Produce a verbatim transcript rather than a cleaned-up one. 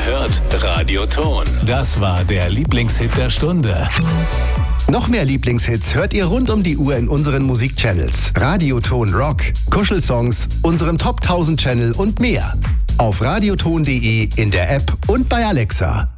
hört Radioton. Das war der Lieblingshit der Stunde. Noch mehr Lieblingshits hört ihr rund um die Uhr in unseren Musikchannels. Radioton Rock, Kuschelsongs, unserem Top tausend Channel und mehr. Auf radioton punkt de, in der App und bei Alexa.